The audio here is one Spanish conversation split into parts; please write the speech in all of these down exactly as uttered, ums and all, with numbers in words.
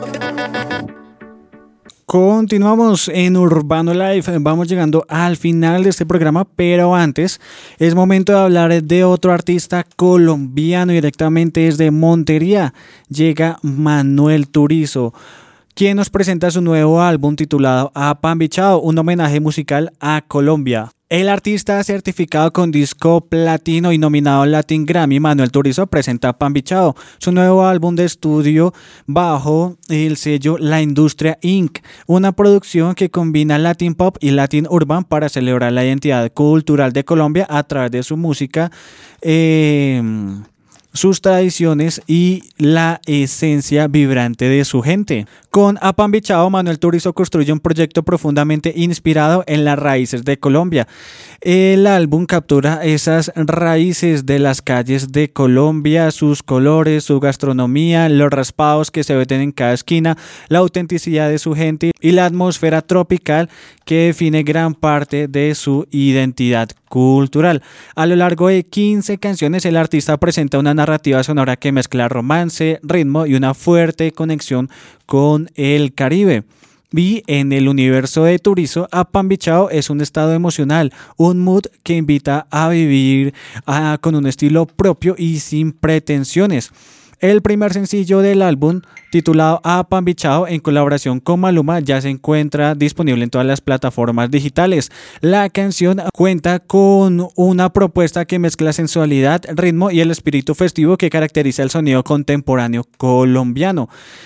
Continuamos en Urbano Life, vamos llegando al final de este programa, pero antes es momento de hablar de otro artista colombiano directamente desde Montería. Llega Manuel Turizo, quien nos presenta su nuevo álbum titulado Apambichao, un homenaje musical a Colombia. El artista certificado con disco platino y nominado al Latin Grammy, Manuel Turizo, presenta Apambichao, su nuevo álbum de estudio bajo el sello La Industria incorporated, una producción que combina Latin Pop y Latin Urban para celebrar la identidad cultural de Colombia a través de su música, eh, sus tradiciones y la esencia vibrante de su gente. Con Apambichao, Manuel Turizo construye un proyecto profundamente inspirado en las raíces de Colombia. El álbum captura esas raíces de las calles de Colombia, sus colores, su gastronomía, los raspados que se ven en cada esquina, la autenticidad de su gente y la atmósfera tropical que define gran parte de su identidad cultural. A lo largo de quince canciones, el artista presenta una narrativa sonora que mezcla romance, ritmo y una fuerte conexión con el Caribe. Y en el universo de Turizo, Apambichao es un estado emocional, un mood que invita a vivir uh, con un estilo propio y sin pretensiones. El primer sencillo del álbum, titulado Apambichao, en colaboración con Maluma, ya se encuentra disponible en todas las plataformas digitales. La canción cuenta con una propuesta que mezcla sensualidad, ritmo y el espíritu festivo que caracteriza el sonido contemporáneo colombiano.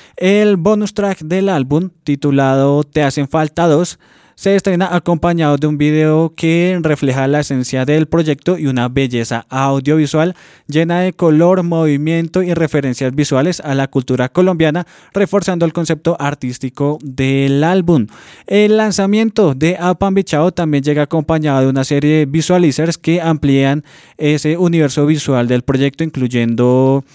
El bonus track del álbum, titulado Te hacen falta dos, se estrena acompañado de un video que refleja la esencia del proyecto y una belleza audiovisual llena de color, movimiento y referencias visuales a la cultura colombiana, reforzando el concepto artístico del álbum. El lanzamiento de Apambichao también llega acompañado de una serie de visualizers que amplían ese universo visual del proyecto, incluyendo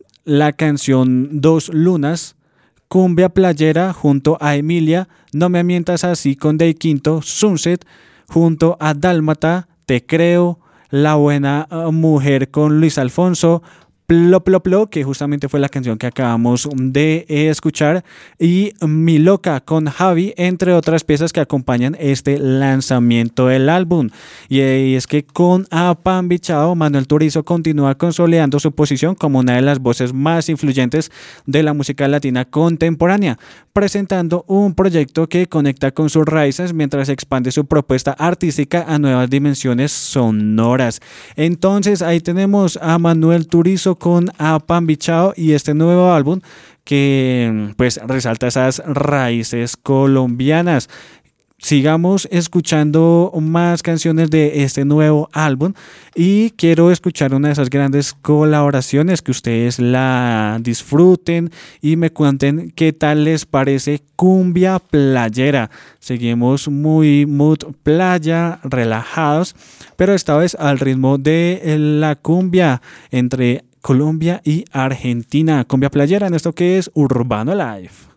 la canción Dos Lunas, Cumbia Playera junto a Emilia, No me mientas así con Day Quinto, Sunset junto a Dálmata, Te creo, La buena mujer con Luis Alfonso, Plo Plo Plo, que justamente fue la canción que acabamos de escuchar, y Mi Loca con Javi, entre otras piezas que acompañan este lanzamiento del álbum. Y es que con Apambichao, Manuel Turizo continúa consolidando su posición como una de las voces más influyentes de la música latina contemporánea, presentando un proyecto que conecta con sus raíces mientras expande su propuesta artística a nuevas dimensiones sonoras. Entonces ahí tenemos a Manuel Turizo con Apambichao y este nuevo álbum que pues resalta esas raíces colombianas. Sigamos escuchando más canciones de este nuevo álbum y quiero escuchar una de esas grandes colaboraciones, que ustedes la disfruten y me cuenten qué tal les parece Cumbia Playera. Seguimos muy mood playa, relajados, pero esta vez al ritmo de la cumbia entre Colombia y Argentina. Cumbia Playera en esto que es Urbano Life.